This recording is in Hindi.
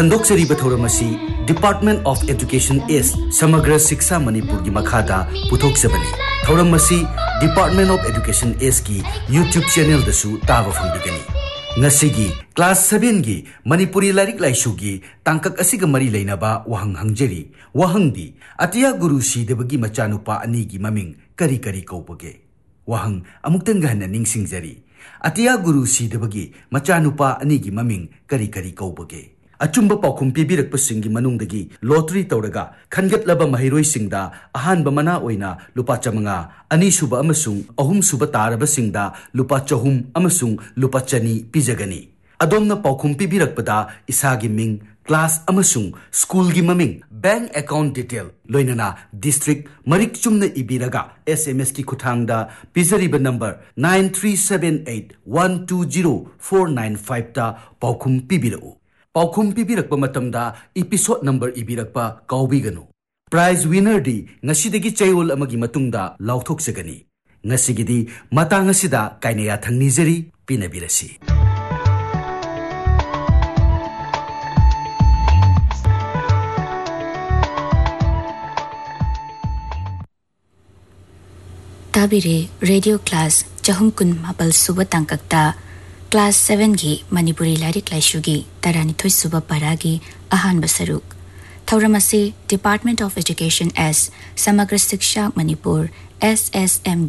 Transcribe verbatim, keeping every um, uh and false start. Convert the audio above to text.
संदोक्चरी बथौरमसी डिपार्टमेंट ऑफ एजुकेशन एस समग्र शिक्षा मणिपुर की मखादा पुथोक्चबनी थौरमसी डिपार्टमेंट ऑफ एजुकेशन एस की यूट्यूब चैनल दसु ताब फंगदिगनी नसिगी क्लास सेवन की मणिपुरी लारिक लाइसुगी तांकक असिग मरी लेनबा वहंग हंगजरी वहंगदी अतिया गुरु सीदेबगी मचानुपा अनी की ममिंग करी करी कौबगे वहंग अमुक्तंग हन निंगसिंगजरी अतिया गुरु सीदेबगी मचानुपा अनी की ममिंग करी करी कौबगे अचुंब पाखुम पीबीरकपसिंगी मनुंगदगी लॉटरी तौरगा खनगतलबा महिरोइसिंगदा अहानबा मना ओइना लुपा चमंगा अनीसुबा अमसुंग अहुमसुबा तारबसिंगदा लुपा चहुम अमसुंग लुपा चनी पिजगनी अदोमना पाखुम पीबीरकपदा इसागी मिंग क्लास अमसुंग स्कूल की ममिंग bank account detail लोइनना district Marik Chumna इबीरगा SMS की खुथांगदा पिजरीबा number nine three seven eight one two zero four nine five ता पाखुम पीबीरउ पाखुम पीबीरकपा मतमदा एपिसोड नंबर इबीरकपा काउबीगनु प्राइज विनर दी ngasiदगी चैओल अमगी मतुंगदा लाउथोक्सगनी ngasiगिदी मतांग असिदा काइनेया थंगनिजरी पिनबिरसी ताबिरे रेडियो क्लास चहुम कुन मापल सुबह तांककता क्लास सेवन की मणिपुरी लारिक लाइसुगी तरानिथोई सुबह परागी Ahaan बसरुक थौरमसी department of education S समग्र शिक्षा मणिपुर एस एस एम